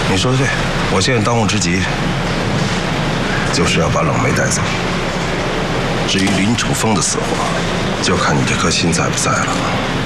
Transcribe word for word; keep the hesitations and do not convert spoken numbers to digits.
你说的对，我现在当务之急就是要把冷梅带走。至于林楚风的死活，就看你这颗心在不在了。